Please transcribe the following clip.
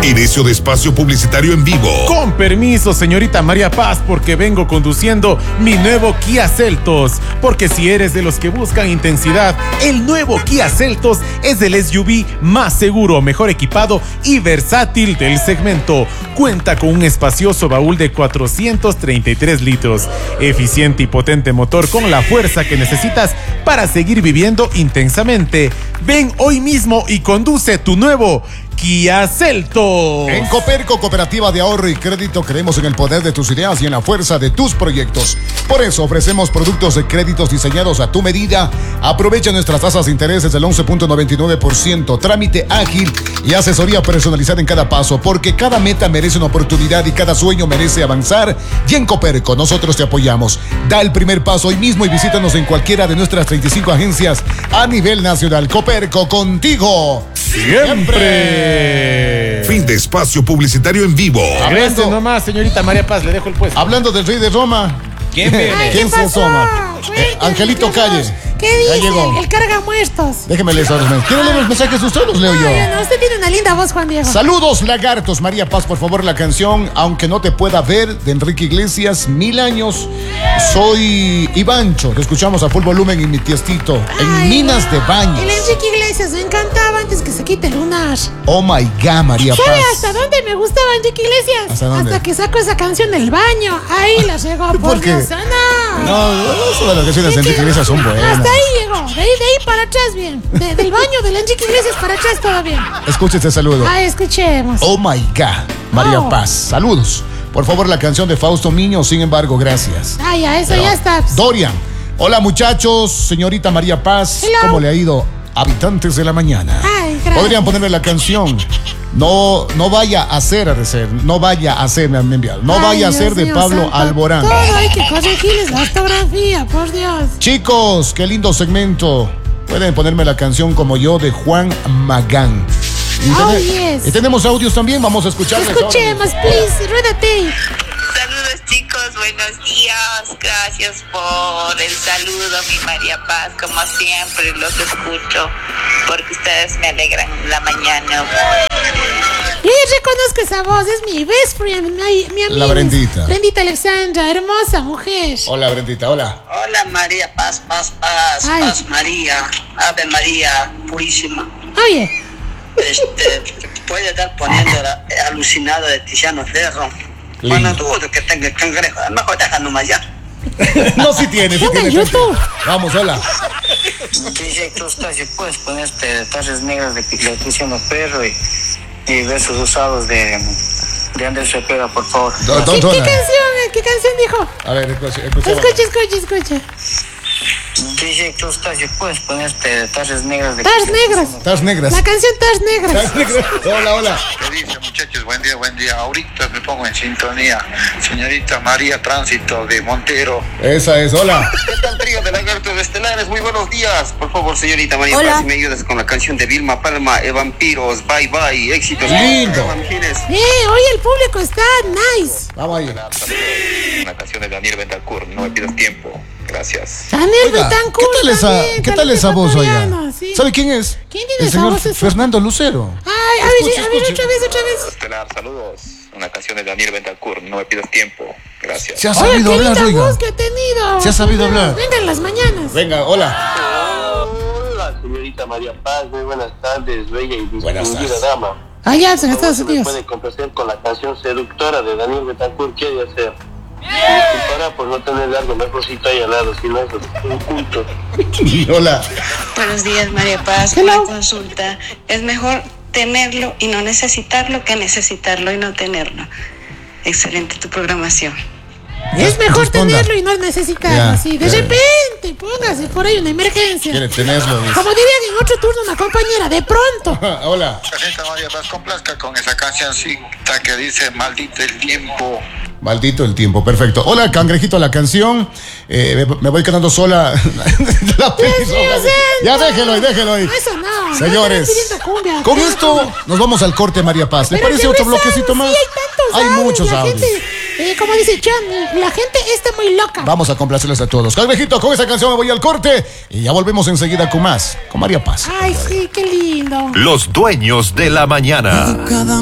Inicio de espacio publicitario en vivo. Con permiso, señorita María Paz, porque vengo conduciendo mi nuevo Kia Seltos. Porque si eres de los que buscan intensidad, el nuevo Kia Seltos es el SUV más seguro, mejor equipado y versátil del segmento. Cuenta con un espacioso baúl de 433 litros, eficiente y potente motor con la fuerza que necesitas para seguir viviendo intensamente. Ven hoy mismo y conduce tu nuevo Kia Seltos. En Coperco, Cooperativa de Ahorro y Crédito, creemos en el poder de tus ideas y en la fuerza de tus proyectos. Por eso ofrecemos productos de créditos diseñados a tu medida. Aprovecha nuestras tasas de interés del 11.99%, trámite ágil y asesoría personalizada en cada paso, porque cada meta merece una oportunidad y cada sueño merece avanzar. Y en Coperco nosotros te apoyamos. Da el primer paso hoy mismo y visítanos en cualquiera de nuestras 35 agencias a nivel nacional. Coperco, contigo siempre. Fin de espacio publicitario en vivo. Gracias nomás, señorita María Paz, le dejo el puesto. Hablando del rey de Roma. ¿Quién viene? ¿Quién se asoma? Angelito Calle. ¿Qué dice? Ya llegó. El carga muertos. Déjeme leer los mensajes. ¿Quiere leer los mensajes? Usted los leo yo. No, usted tiene una linda voz, Juan Diego. Saludos, lagartos. María Paz, por favor, la canción Aunque no te pueda ver, de Enrique Iglesias. 1000 años. Soy Ivancho. Te escuchamos a full volumen en mi tiestito. En Minas de Baños. El Enrique Iglesias me encantaba antes que se quite el lunar. Oh my God, María Paz. ¿Sabe hasta dónde me gustaba Enrique Iglesias? ¿Hasta dónde? Hasta que sacó esa canción del baño. Ahí la llegó. ¿Por qué? Dios, No, todas las canciones de Enrique Iglesias son buenas. Hasta ahí llegó. De ahí para atrás bien. Del baño del Enrique Iglesias para atrás todo bien. Escuche este saludo. Ay, escuchemos. Oh my God, María Oh. Paz. Saludos. Por favor, la canción de Fausto Miño, sin embargo, gracias. Ah, ya, eso Pero, ya está. Dorian. Hola, muchachos. Señorita María Paz. Hello. ¿Cómo le ha ido? Habitantes de la mañana. Ay, gracias. Podrían ponerle la canción. No vaya a ser, no vaya a ser, me han enviado. No Ay, vaya a Dios ser de mío Pablo santo. Alborán. Todo hay que corregirles la ortografía, por Dios. Chicos, qué lindo segmento. Pueden ponerme la canción Como yo de Juan Magán. Oh, yes. Y tenemos audios también, vamos a escucharles. Escuchemos, please, ruédate. Saludos chicos, buenos días, gracias por el saludo, mi María Paz, como siempre los escucho, porque ustedes me alegran la mañana. Yo ya reconozco esa voz, es mi best friend, mi amiga. La Brendita. Brendita Alexandra, hermosa mujer. Hola, Brendita, hola. Hola María Paz, paz, Ay. paz María, Ave María Purísima. Oye, Puede estar poniendo la alucinada de Tiziano Ferro. Bueno, dudo que tenga el cangrejo, mejor déjalo nomás ya. No, sí tiene, sí ponga en tiene. YouTube. Vamos, hola. DJ si puedes poner tardes negras de Tiziano Ferro y versos usados de Andrés Cepeda, por favor. ¿Qué canción dijo? A ver, escucha. Escucha. DJ si puedes poner tardes negras de Tars negras. Estás negras. La canción Tars negras. Hola. ¿Qué dice, muchachos? Buen día. Ahorita me pongo en sintonía. Señorita María Tránsito de Montero. Esa es, hola. ¿Qué tal, trío de lagartos estelares? Muy buenos días. Por favor, señorita María Hola. Paz, si me ayudas con la canción de Vilma Palma, Vampiros, Bye Bye, éxitos. Lindo. Hoy el público está nice. Vamos ahí. Una canción de Daniel Betancourt, no me pidas tiempo. Gracias. Daniel Oiga, Betancourt. ¿qué tal esa voz, oiga? ecuatoriano, sí. ¿Sabe quién es? ¿Quién tiene El esa señor voz, esa? Fernando Lucero. Ay, a ver, otra vez. Estelar, saludos. Una canción de Daniel Betancourt, no me pidas tiempo. Gracias. Se ha Oye, sabido qué hablar, linda oiga. voz que ha tenido. Se ha sabido hablar. Venga en las mañanas. Venga, hola. Hola, señorita María Paz, muy buenas tardes, bella y Buenas distinguida tardes. dama. Allá en Estados ¿Cómo se me Unidos. puede complacer con la canción Seductora de Daniel Betancourt? ¿Qué hay de hacer? Disculpará por no tener algo mejorcito ahí al lado, si no es un culto. Hola. Buenos días, María Paz. Hello. Una consulta. Es mejor tenerlo y no necesitarlo que necesitarlo y no tenerlo. Excelente tu programación. Es mejor Responda. tenerlo y no necesitarlo. Ya, Así, de repente, póngase por ahí una emergencia. Quiere tenerlo. dice. Como dirían en otro turno una compañera, de pronto. Hola. Señorita María Paz, complazca con esa cancioncita que dice Maldito el tiempo. Maldito el tiempo, perfecto. Hola, cangrejito, la canción. Me voy quedando sola. La Dios mío, ya santo. déjelo ahí. Eso no. Señores, no están pidiendo cumbia. con esto nos vamos al corte, María Paz. ¿Le Pero parece que otro rezamos, bloquecito más? Sí, hay tantos Hay audios, muchos la audios. gente, como dice John, la gente está muy loca. Vamos a complacerles a todos. Cangrejito, con esa canción me voy al corte y ya volvemos enseguida con más, con María Paz. Ay, sí, qué lindo. Los dueños de la mañana.